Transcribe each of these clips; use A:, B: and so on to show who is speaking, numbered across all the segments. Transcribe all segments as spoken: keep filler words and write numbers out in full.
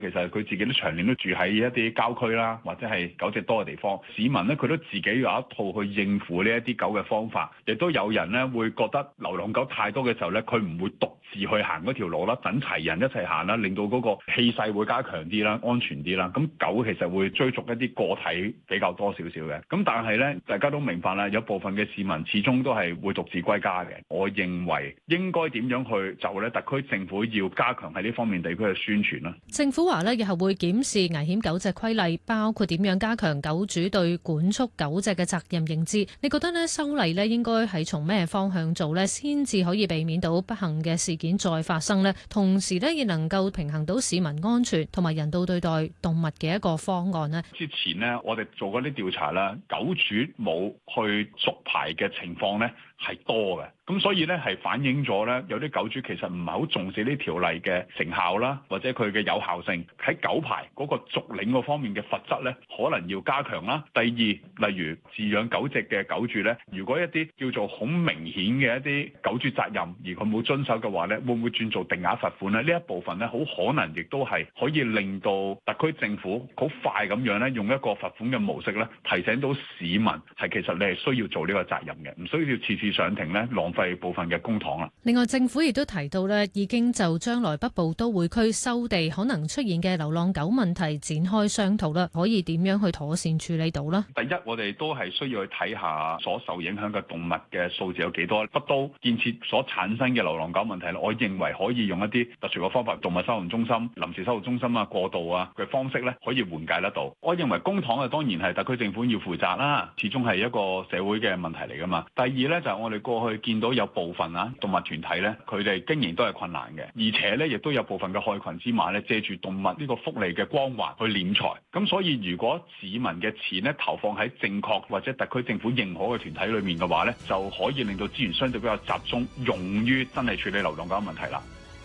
A: 其實佢自己都長年都住喺一啲郊區啦，或者係狗隻多嘅地方。市民咧佢都自己有一套去應付呢一啲狗嘅方法，亦都有人咧會覺得流浪狗太多嘅時候咧，佢唔會獨自去行嗰條路啦，等齊人一齊行啦，令到嗰個氣勢會加強啲啦，安全啲啦。咁狗其實會追逐一啲個體比較多少少嘅。咁但係咧，大家都明白啦，有部分嘅市民始終都係會獨自歸家嘅。我認為應該點樣去就咧，特區政府要加強喺呢方面地區嘅宣傳啦。
B: 政府話咧，日後會檢視危險狗隻規例，包括點樣加強狗主對管束狗隻嘅責任認知。你覺得咧，修例咧應該係從咩方向做咧，先至可以避免到不幸嘅事件再發生呢？同時咧，亦能夠平衡到市民安全同埋人道對待動物嘅一個方案呢？
A: 之前呢，我哋做過啲調查啦，狗主冇去續牌嘅情況呢係多嘅。咁所以咧，係反映咗咧，有啲狗主其實唔係好重視呢條例嘅成效啦，或者佢嘅有效性。喺狗牌嗰個續領嗰方面嘅罰則咧，可能要加強啦。第二，例如飼養狗隻嘅狗主咧，如果一啲叫做好明顯嘅一啲狗主責任，而佢冇遵守嘅話咧，會唔會轉做定額罰款咧？呢一部分咧，好可能亦都係可以令到特區政府好快咁樣咧，用一個罰款嘅模式咧，提醒到市民係其實你係需要做呢個責任嘅，唔需要次次上庭咧，浪費部分嘅公帑啦。
B: 另外，政府亦都提到咧，已經就將來北部都會區收地可能出現嘅流浪狗問題展開商討啦，可以點樣去妥善處理到呢？
A: 第一，我哋都係需要去睇下所受影響嘅動物嘅數字有幾多。北都建設所產生嘅流浪狗問題，我認為可以用一啲特殊嘅方法，動物收容中心、臨時收容中心啊、過渡啊嘅方式咧，可以緩解得到。我認為公帑啊，當然係特區政府要負責啦，始終係一個社會嘅問題嚟噶嘛。第二咧，就係我哋過去見到有部分啊動物團體咧，佢哋經營都係困難嘅，而且咧亦都有部分嘅害群之馬咧，借住動物呢個福利嘅光環去斂財。咁所以如果市民嘅錢咧投放喺正確或者特區政府認可嘅團體裏面嘅話咧，就可以令到資源相對比較集中，用於真係處理流浪狗問題啦。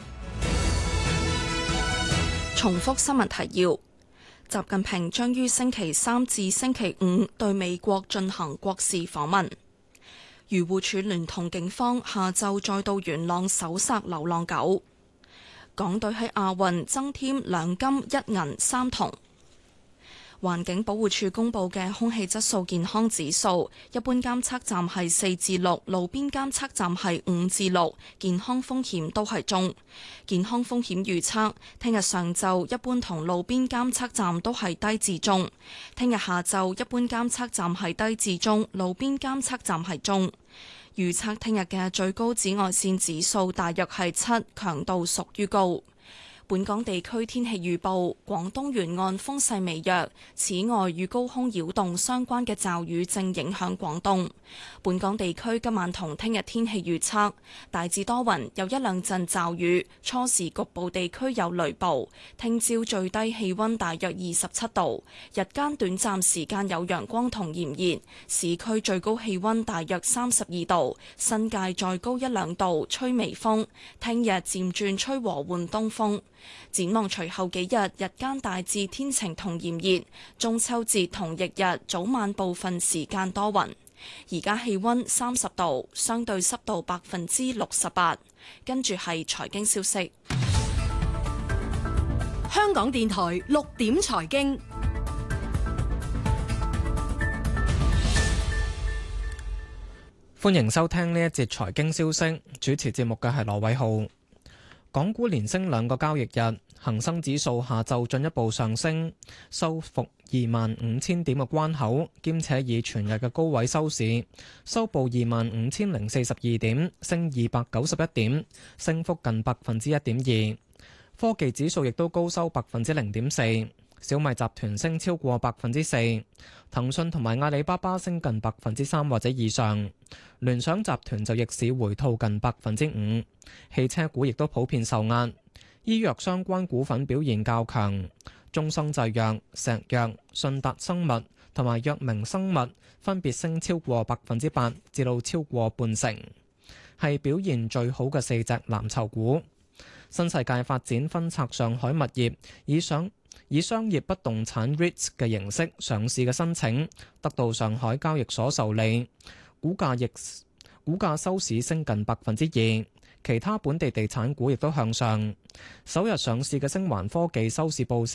C: 重複新聞提要：習近平將於星期三至星期五對美國進行國事訪問。漁護署聯同警方下晝再到元朗搜殺流浪狗。港隊喺亞運增添兩金一銀三銅。環境保護署公布嘅空氣質素健康指數，一般監測站係四至六，路邊監測站係五至六，健康風險都係中。健康風險預測，聽日上晝一般同路邊監測站都係低至中，聽日下晝一般監測站係低至中，路邊監測站係中。預測聽日嘅最高紫外線指數大約係七，強度屬於高。本港地區天氣預報，廣東沿岸風勢微弱，此外與高空擾動相關嘅驟雨正影響廣東。本港地區今晚同聽日天氣預測，大致多雲，有一兩陣驟雨，初時局部地區有雷暴。聽朝最低氣溫大約二十七度，日間短暫時間有陽光同炎熱，市區最高氣溫大約三十二度，新界再高一兩度，吹微風。聽日漸轉吹和緩東風。展望隨後幾日，日間大致天晴同炎熱，中秋節同翌日早晚部分時間多雲。而家氣溫三十度，相對濕度百分之六十八。跟住係財經消息。
D: 香港電台六點財經，
E: 歡迎收聽呢一節財經消息。主持節目嘅係羅偉浩。港股連升兩個交易日，恒生指數下晝進一步上升，收復二萬五千點嘅關口，兼且以全日嘅高位收市，收報二萬五千零四十二點，升二百九十一點，升幅近百分之一點二。科技指數亦都高收百分之零點四，小米集團升超過百分之四，騰訊同埋阿里巴巴升近百分之三或者以上，聯想集團就逆市回吐近百分之五。汽車股亦都普遍受壓，醫藥相關股份表現較強，中生製藥、石藥、信達生物同埋藥明生物分別升超過百分之八至到超過半成，係表現最好嘅四隻藍籌股。新世界發展分拆上海物業，以上以商業不動產 REITs 嘅形式上市嘅申請得到上海交易所受理，股價亦股價收市升近百分之二。 其他本地地產股亦都向上。首日上市嘅星環科技收市報